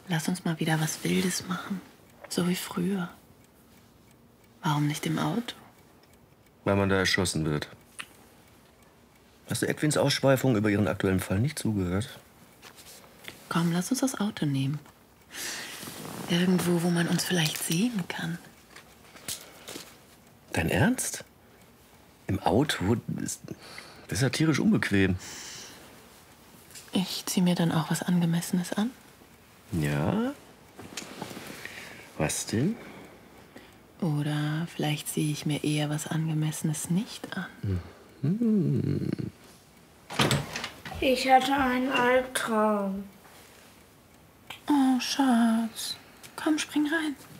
Lass uns mal wieder was Wildes machen. So wie früher. Warum nicht im Auto? Weil man da erschossen wird. Hast du Edwins Ausschweifung über ihren aktuellen Fall nicht zugehört? Komm, lass uns das Auto nehmen. Irgendwo, wo man uns vielleicht sehen kann. Dein Ernst? Im Auto? Das ist ja tierisch unbequem. Ich zieh mir dann auch was Angemessenes an. Ja? Was denn? Oder vielleicht ziehe ich mir eher was Angemessenes nicht an. Mhm. Ich hatte einen Albtraum. Oh, Schatz. Komm, spring rein.